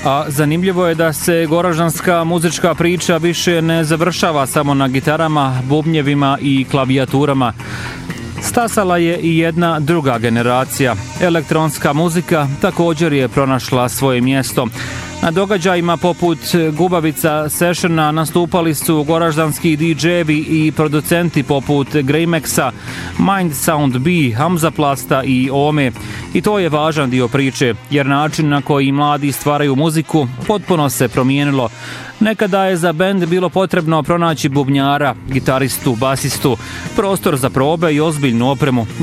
A zanimljivo je da se goraždanska muzička priča više ne završava samo na gitarama, bubnjevima i klavijaturama. Stasala je i jedna druga generacija. Elektronska muzika također je pronašla svoje mjesto. Na događajima poput Gubavica Sessiona nastupali su goraždanski DJ-evi i producenti poput Greymaxa, Mind Sound B, Hamzaplasta i Ome. I to je važan dio priče, jer način na koji mladi stvaraju muziku potpuno se promijenilo. Nekada je za bend bilo potrebno pronaći bubnjara, gitaristu, basistu, prostor za probe i ozbiljnu opremu.